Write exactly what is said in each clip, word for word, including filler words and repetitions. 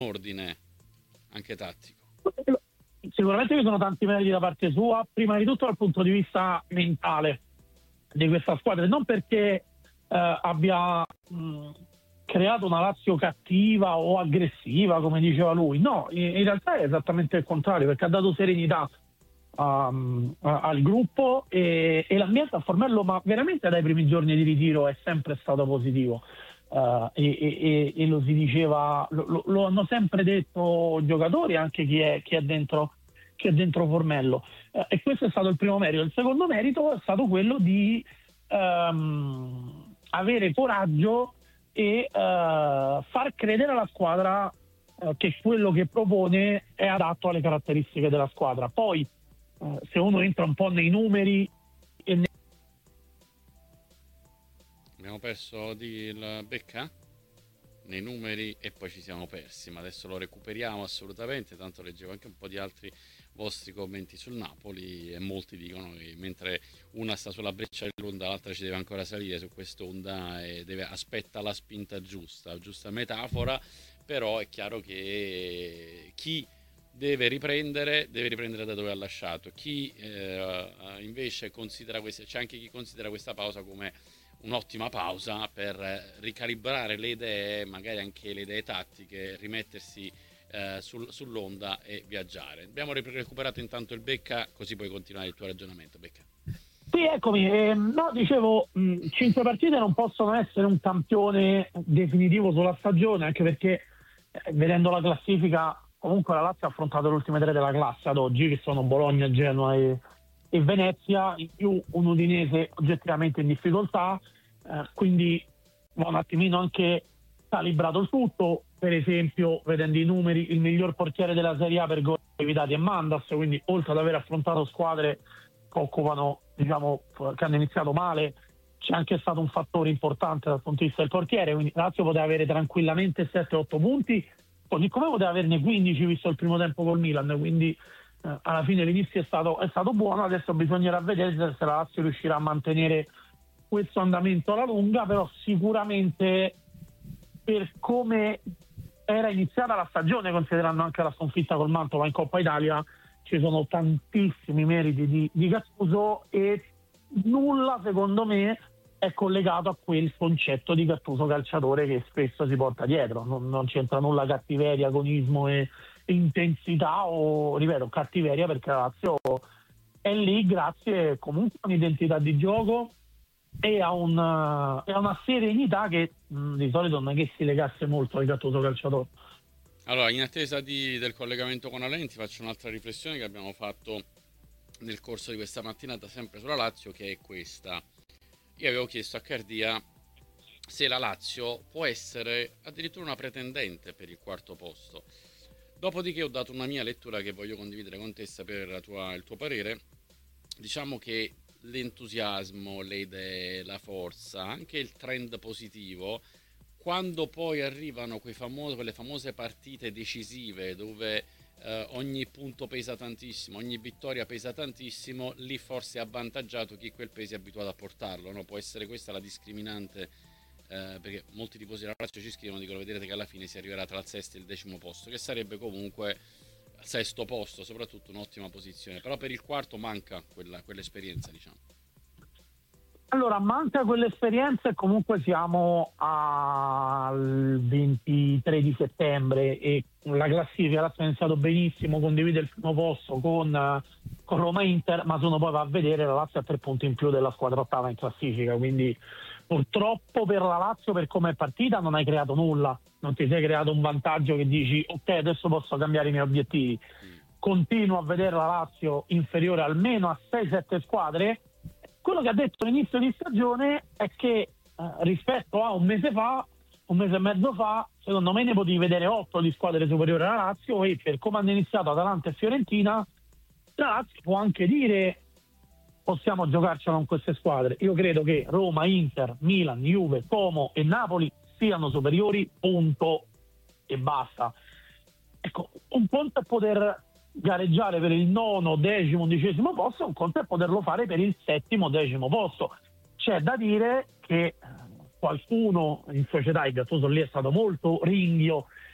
ordine anche tattico. Sicuramente ci sono tanti meriti da parte sua, prima di tutto dal punto di vista mentale di questa squadra, non perché eh, abbia mh, creato una Lazio cattiva o aggressiva, come diceva lui, no, in, in realtà è esattamente il contrario, perché ha dato serenità um, a, al gruppo e, e l'ambiente a Formello, ma veramente dai primi giorni di ritiro è sempre stato positivo. Uh, e, e, e lo si diceva, lo, lo hanno sempre detto giocatori, anche chi è, chi è dentro chi è dentro Formello, uh, e questo è stato il primo merito. Il secondo merito è stato quello di um, avere coraggio e uh, far credere alla squadra uh, che quello che propone è adatto alle caratteristiche della squadra. Poi uh, se uno entra un po' nei numeri e nei... Abbiamo perso di il Becca nei numeri e poi ci siamo persi, ma adesso lo recuperiamo assolutamente. Tanto leggevo anche un po' di altri vostri commenti sul Napoli e molti dicono che mentre una sta sulla breccia dell'onda l'altra ci deve ancora salire su quest'onda e deve, aspetta la spinta giusta, giusta metafora. Però è chiaro che chi deve riprendere deve riprendere da dove ha lasciato, chi eh, invece considera questa, c'è anche chi considera questa pausa come un'ottima pausa per ricalibrare le idee, magari anche le idee tattiche, rimettersi eh, sul, sull'onda e viaggiare. Abbiamo recuperato intanto il Becca, così puoi continuare il tuo ragionamento, Becca. Sì, eccomi, eh, no, dicevo, mh, cinque partite non possono essere un campione definitivo sulla stagione, anche perché eh, vedendo la classifica, comunque la Lazio ha affrontato le ultime tre della classe ad oggi, che sono Bologna, Genoa e e Venezia, in più un Udinese oggettivamente in difficoltà, eh, quindi va un attimino anche calibrato il tutto. Per esempio, vedendo i numeri, il miglior portiere della Serie A per gol evitati è Mandas, quindi oltre ad aver affrontato squadre che occupano, diciamo, che hanno iniziato male, c'è anche stato un fattore importante dal punto di vista del portiere, quindi Lazio poteva avere tranquillamente sette otto punti, così come poteva averne quindici visto il primo tempo col Milan, quindi Uh, alla fine l'inizio è stato, è stato buono. Adesso bisognerà vedere se la Lazio riuscirà a mantenere questo andamento alla lunga, però sicuramente per come era iniziata la stagione, considerando anche la sconfitta col Mantova in Coppa Italia, ci sono tantissimi meriti di, di Gattuso e nulla secondo me è collegato a quel concetto di Gattuso calciatore che spesso si porta dietro. Non, non c'entra nulla cattiveria, agonismo e intensità o, ripeto, cattiveria, perché la Lazio è lì grazie comunque a un'identità di gioco e a, un, e a una serenità che mh, di solito non è che si legasse molto al Gattuso calciatore. Allora, in attesa di, del collegamento con Alenti, faccio un'altra riflessione che abbiamo fatto nel corso di questa mattinata sempre sulla Lazio, che è questa. Io avevo chiesto a Cardia se la Lazio può essere addirittura una pretendente per il quarto posto. Dopodiché ho dato una mia lettura che voglio condividere con te, sapere la tua, il tuo parere. Diciamo che l'entusiasmo, le idee, la forza, anche il trend positivo, quando poi arrivano quei famosi, quelle famose partite decisive dove eh, ogni punto pesa tantissimo, ogni vittoria pesa tantissimo, lì forse è avvantaggiato chi quel peso è abituato a portarlo, no? Può essere questa la discriminante, eh, perché molti tifosi della Lazio ci scrivono, dicono vedrete che alla fine si arriverà tra il sesto e il decimo posto, che sarebbe comunque sesto posto, soprattutto un'ottima posizione, però per il quarto manca quella, quell'esperienza, diciamo. Allora, manca quell'esperienza e comunque siamo al ventitré di settembre e la classifica la ha iniziato benissimo, condivide il primo posto con, con Roma Inter, ma sono poi va a vedere la Lazio a tre punti in più della squadra ottava in classifica, quindi purtroppo per la Lazio, per come è partita, non hai creato nulla, non ti sei creato un vantaggio che dici ok, adesso posso cambiare i miei obiettivi. Continuo a vedere la Lazio inferiore almeno a sei sette squadre. Quello che ha detto all'inizio di stagione è che eh, rispetto a un mese fa, un mese e mezzo fa, secondo me ne potevi vedere otto di squadre superiori alla Lazio, e per come hanno iniziato Atalanta e Fiorentina, la Lazio può anche dire possiamo giocarcela con queste squadre. Io credo che Roma, Inter, Milan, Juve, Como e Napoli siano superiori, punto e basta. Ecco, un conto è poter gareggiare per il nono, decimo, undicesimo posto, un conto è poterlo fare per il settimo, decimo posto. C'è da dire che qualcuno in società, il Gattuso lì è stato molto ringhio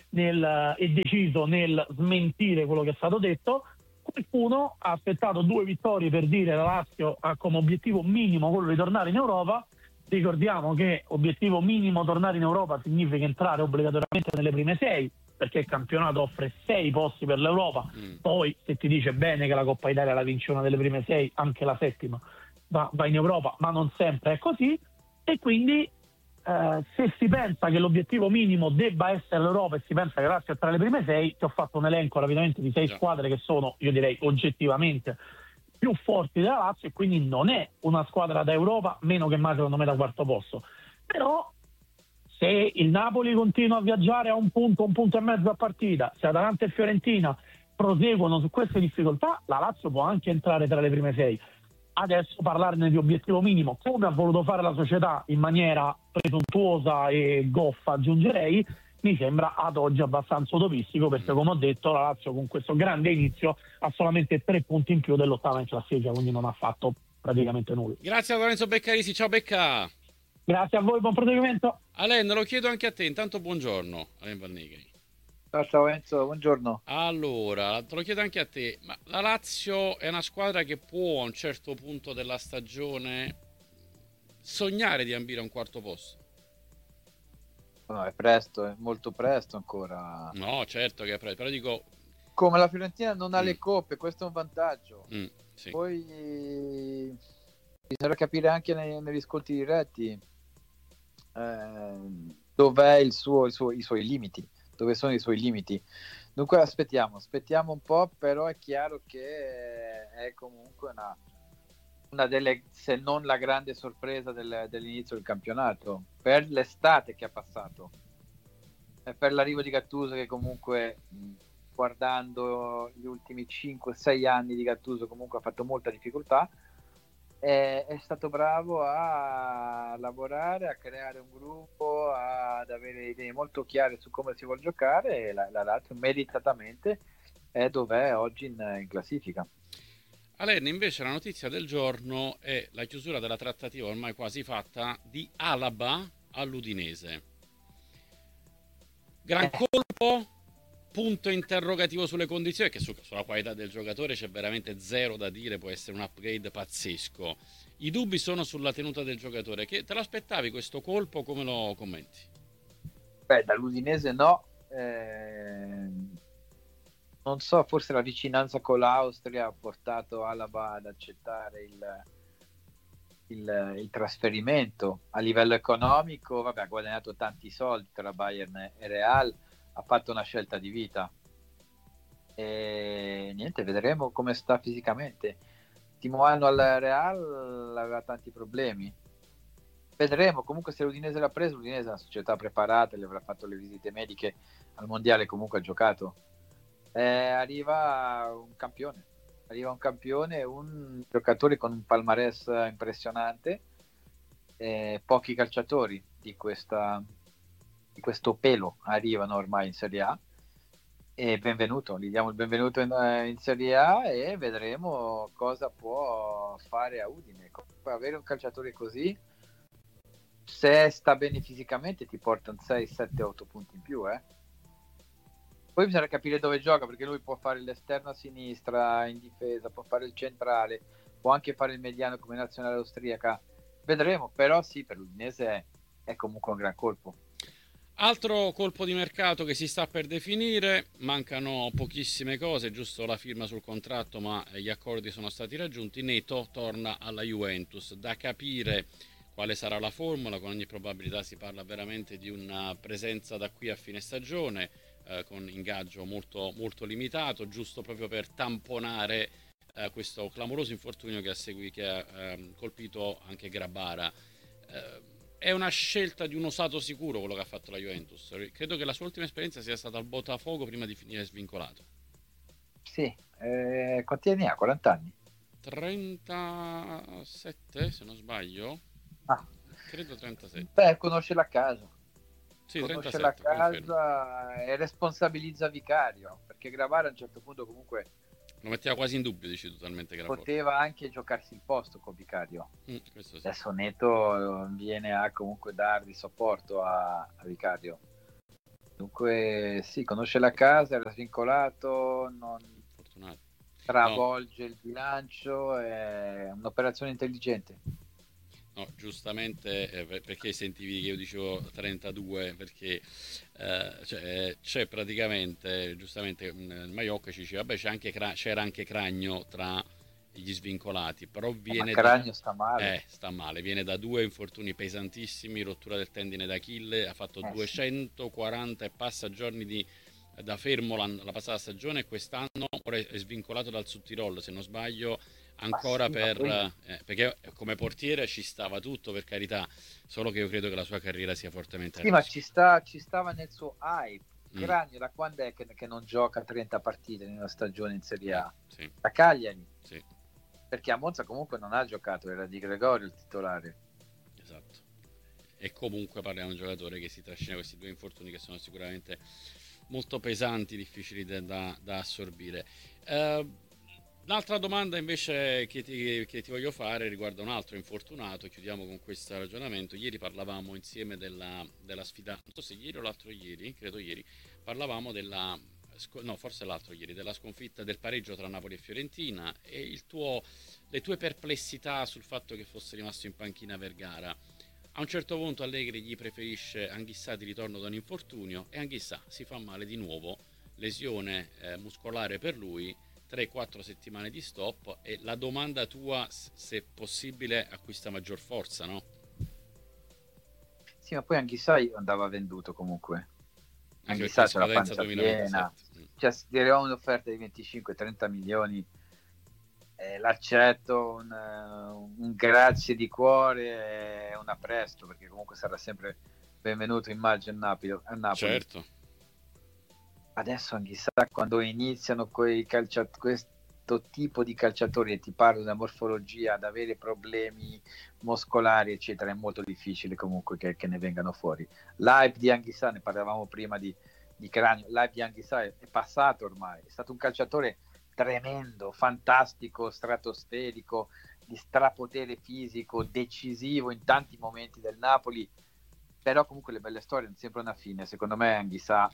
nel, e deciso nel smentire quello che è stato detto. Qualcuno ha aspettato due vittorie per dire la Lazio ha come obiettivo minimo quello di tornare in Europa. Ricordiamo che obiettivo minimo tornare in Europa significa entrare obbligatoriamente nelle prime sei, perché il campionato offre sei posti per l'Europa. Mm. Poi se ti dice bene che la Coppa Italia la vince una delle prime sei, anche la settima va, va in Europa, ma non sempre è così. E quindi eh, se si pensa che l'obiettivo minimo debba essere l'Europa e si pensa che la Lazio è tra le prime sei, ti ho fatto un elenco rapidamente di sei squadre che sono, io direi oggettivamente, più forti della Lazio, e quindi non è una squadra da Europa, meno che mai secondo me da quarto posto. Però se il Napoli continua a viaggiare a un punto, un punto e mezzo a partita, se Atalanta e Fiorentina proseguono su queste difficoltà, la Lazio può anche entrare tra le prime sei. Adesso parlarne di obiettivo minimo, come ha voluto fare la società in maniera presuntuosa e goffa, aggiungerei, mi sembra ad oggi abbastanza utopistico, perché come ho detto la Lazio con questo grande inizio ha solamente tre punti in più dell'ottava in classifica, quindi non ha fatto praticamente nulla. Grazie a Lorenzo Beccarisi, ciao Becca. Grazie a voi, buon proseguimento. Alain, lo chiedo anche a te, intanto buongiorno Alain Valnegri. Ciao, ciao Enzo, buongiorno. Allora, te lo chiedo anche a te, ma la Lazio è una squadra che può a un certo punto della stagione sognare di ambire a un quarto posto? No, è presto, è molto presto ancora. No, certo che è presto, però dico... Come la Fiorentina non ha mm. le coppe, questo è un vantaggio. Mm, sì. Poi bisogna capire anche nei, negli ascolti diretti eh, dov'è il suo, il suo, i suoi limiti, dove sono i suoi limiti. Dunque aspettiamo, aspettiamo un po', però è chiaro che è comunque una, una delle, se non la grande sorpresa del, dell'inizio del campionato, per l'estate che ha passato e per l'arrivo di Gattuso, che comunque guardando gli ultimi cinque sei anni di Gattuso comunque ha fatto molta difficoltà. È, è stato bravo a lavorare, a creare un gruppo, ad avere idee molto chiare su come si vuole giocare, e la, la Lazio meritatamente è dov'è oggi in, in classifica. Alain, invece la notizia del giorno è la chiusura della trattativa ormai quasi fatta di Alaba all'Udinese. Gran Eh. colpo? Punto interrogativo sulle condizioni, che su, sulla qualità del giocatore c'è veramente zero da dire, può essere un upgrade pazzesco. I dubbi sono sulla tenuta del giocatore. Che te l'aspettavi questo colpo? Come lo commenti? Beh, dall'Udinese no, eh, non so, forse la vicinanza con l'Austria ha portato Alaba ad accettare il, il, il trasferimento. A livello economico, vabbè, ha guadagnato tanti soldi tra Bayern e Real, ha fatto una scelta di vita e niente, vedremo come sta fisicamente. L'ultimo anno al Real aveva tanti problemi, vedremo. Comunque se l'Udinese l'ha preso, l'Udinese è una società preparata, le avrà fatto le visite mediche al mondiale, comunque ha giocato. Eh, arriva un campione arriva un campione un giocatore con un palmarès impressionante, eh, pochi calciatori di questa di questo pelo arrivano ormai in Serie A, e benvenuto, gli diamo il benvenuto in, in Serie A e vedremo cosa può fare a Udine. Comunque avere un calciatore così, se sta bene fisicamente, ti porta un sei, sette, otto punti in più, eh. Poi bisogna capire dove gioca, perché lui può fare l'esterno a sinistra in difesa, può fare il centrale, può anche fare il mediano come nazionale austriaca, vedremo. Però sì, per l'Udinese è, è comunque un gran colpo. Altro colpo di mercato che si sta per definire, mancano pochissime cose, giusto la firma sul contratto, ma gli accordi sono stati raggiunti. Neto torna alla Juventus, da capire quale sarà la formula. Con ogni probabilità si parla veramente di una presenza da qui a fine stagione, eh, con ingaggio molto, molto limitato, giusto proprio per tamponare eh, questo clamoroso infortunio che ha, segui, che ha eh, colpito anche Grabara. Eh, È una scelta di un osato sicuro quello che ha fatto la Juventus. Credo che la sua ultima esperienza sia stata al Botafogo prima di finire svincolato. Sì, eh, quanti anni ha? quaranta anni? trentasette, se non sbaglio. Ah. Credo trentasette. Beh, conosce la casa. Sì, conosce trentasette, la casa confermo. E responsabilizza Vicario, perché Gravare a un certo punto comunque lo metteva quasi in dubbio, dici totalmente che era poteva forte. Anche giocarsi il posto con Vicario. Mm, questo sì. Adesso Neto viene a comunque dargli supporto a, a Vicario. Dunque sì, conosce la casa, era svincolato, non Fortunato. travolge no. il bilancio, è un'operazione intelligente. No, giustamente, eh, perché sentivi che io dicevo trentadue, perché eh, cioè, c'è praticamente, giustamente il Maiocca ci diceva, vabbè c'è anche Cra- c'era anche Cragno tra gli svincolati, però Ma viene da, Cragno sta male. eh, sta male, viene da due infortuni pesantissimi, rottura del tendine d'Achille, ha fatto Eh, sì. duecentoquaranta e passa giorni di, da fermo la, la passata stagione, e quest'anno ora è svincolato dal Sud Tirol, se non sbaglio, Ma ancora sì, ma per poi... eh, perché come portiere ci stava tutto, per carità, solo che io credo che la sua carriera sia fortemente a Sì, ma rischio. ci, sta, ci stava nel suo hype. Mm, Cragno, da quando è che, che non gioca trenta partite in una stagione in Serie eh, A? sì, Da Cagliari, sì, perché a Monza comunque non ha giocato, era Di Gregorio il titolare. esatto. E comunque parliamo di un giocatore che si trascina questi due infortuni che sono sicuramente molto pesanti, difficili da, da, da assorbire. Eh, Un'altra domanda invece che ti, che ti voglio fare riguarda un altro infortunato, chiudiamo con questo ragionamento. Ieri parlavamo insieme della, della sfida, non so se ieri o l'altro ieri, credo ieri, parlavamo della, no forse l'altro ieri, della sconfitta del pareggio tra Napoli e Fiorentina e il tuo, le tue perplessità sul fatto che fosse rimasto in panchina Vergara. A un certo punto Allegri gli preferisce Anghissà di ritorno da un infortunio e Anghissà si fa male di nuovo, lesione eh, muscolare per lui, tre quattro settimane di stop, e la domanda tua, se possibile, acquista maggior forza, no? Sì, ma poi Anghissà andava venduto comunque. Anche perché è Anghissà c'è la scadenza pancia piena. duemilaventisette. Cioè, se ti arriva un'offerta di venticinque trenta milioni, eh, l'accetto, un, un grazie di cuore, eh, un a presto, perché comunque sarà sempre benvenuto, immagino, a Napoli. A Napoli. Certo. Adesso Anghissà, quando iniziano quei calciatori, questo tipo di calciatori, e ti parlo della morfologia, ad avere problemi muscolari eccetera, è molto difficile comunque che, che ne vengano fuori. L'hype di Anghissà, ne parlavamo prima di, di Cragno, l'hype di Anghissà è, è passato ormai, è stato un calciatore tremendo, fantastico, stratosferico, di strapotere fisico, decisivo in tanti momenti del Napoli, però comunque le belle storie hanno sempre una fine. Secondo me Anghissà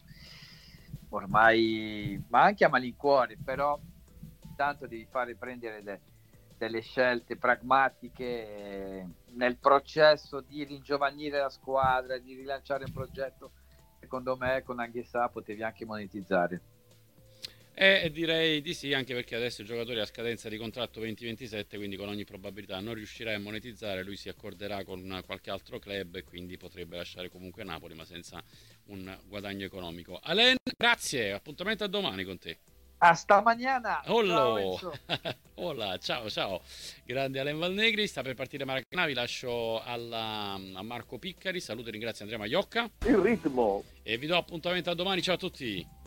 ormai, ma anche a malincuore, però tanto devi fare prendere de, delle scelte pragmatiche eh, nel processo di ringiovanire la squadra, di rilanciare un progetto. Secondo me con Anghissà potevi anche monetizzare. E direi di sì, anche perché adesso il giocatore ha scadenza di contratto venti ventisette, quindi con ogni probabilità non riuscirà a monetizzare, lui si accorderà con qualche altro club e quindi potrebbe lasciare comunque Napoli, ma senza un guadagno economico. Alain, grazie, appuntamento a domani con te. Hasta mañana. Ciao Ollo! Enzo. Hola, ciao ciao. Grande Alain Valnegri, sta per partire Maracanã, vi lascio alla, a Marco Piccari, saluto e ringrazio Andrea Maiocca. Il ritmo. E vi do appuntamento a domani, ciao a tutti.